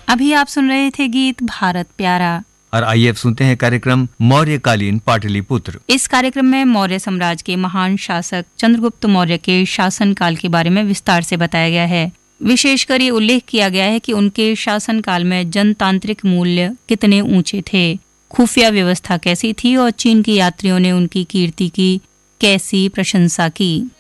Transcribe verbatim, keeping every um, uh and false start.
अभी आप सुन रहे थे गीत भारत प्यारा। और आइए अब सुनते हैं कार्यक्रम मौर्यकालीन पाटलिपुत्र। इस कार्यक्रम में मौर्य साम्राज्य के महान शासक चंद्रगुप्त मौर्य के शासन काल के बारे में विस्तार से बताया गया है। विशेषकर ये उल्लेख किया गया है कि उनके शासन काल में जनतांत्रिक मूल्य कितने ऊंचे थे, खुफिया व्यवस्था कैसी थी और चीन के यात्रियों ने उनकी कीर्ति की कैसी प्रशंसा की।